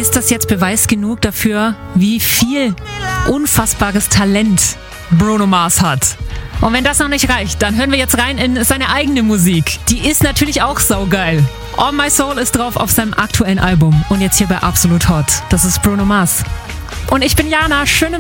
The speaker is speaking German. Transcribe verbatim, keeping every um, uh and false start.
ist das jetzt Beweis genug dafür, wie viel unfassbares Talent Bruno Mars hat. Und wenn das noch nicht reicht, dann hören wir jetzt rein in seine eigene Musik. Die ist natürlich auch saugeil. On My Soul ist drauf auf seinem aktuellen Album und jetzt hier bei Absolut Hot. Das ist Bruno Mars. Und ich bin Jana, schöne